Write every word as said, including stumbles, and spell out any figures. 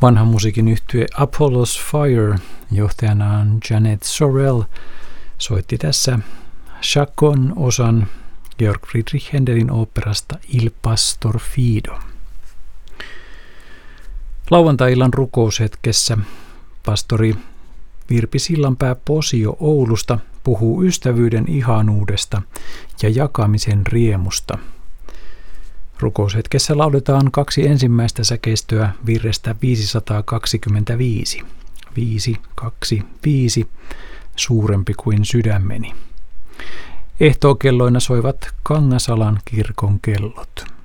Vanhan musiikin yhtye Apollo's Fire johtajanaan Janet Sorrell soitti tässä Chaconne osan Georg Friedrich Händelin oopperasta Il Pastor Fido. Lauantai-illan rukoushetkessä pastori Virpi Sillanpää Posio Oulusta puhuu ystävyyden ihanuudesta ja jakamisen riemusta. Rukoushetkessä lauletaan kaksi ensimmäistä säkeistöä virrestä viisisataakaksikymmentäviisi. Viisi, kaksi, viisi, suurempi kuin sydämeni. Ehtookelloina soivat Kangasalan kirkon kellot.